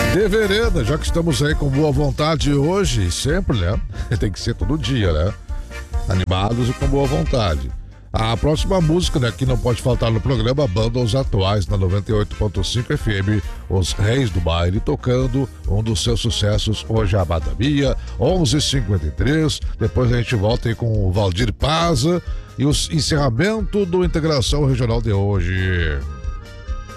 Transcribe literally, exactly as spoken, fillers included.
De vereda, já que estamos aí com boa vontade hoje, sempre, né? Tem que ser todo dia, né? Animados e com boa vontade. A próxima música, né, que não pode faltar no programa, Banda Os Atuais, na noventa e oito ponto cinco F M, Os Reis do Baile, tocando um dos seus sucessos, Hoje a Amada Mia, onze e cinquenta e três. Depois a gente volta aí com o Valdir Paza e o encerramento do Integração Regional de hoje.